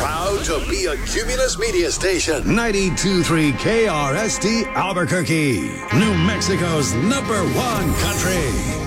Proud to be a Cumulus Media Station. 92.3 KRST Albuquerque. New Mexico's #1 country.